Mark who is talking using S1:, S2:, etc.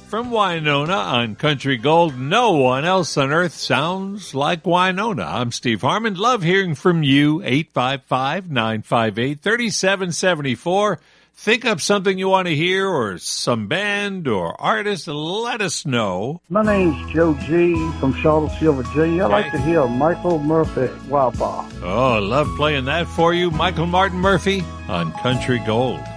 S1: from Winona on Country Gold. No one else on earth sounds like Winona. I'm Steve Harmon. Love hearing from you. 855-958-3774. Think up something you want to hear or some band or artist, let us know.
S2: My name's Joe G. from Charlottesville, Virginia. I'd like to hear Michael Murphy, Wildfire.
S1: Oh, I love playing that for you. Michael Martin Murphey on Country Gold.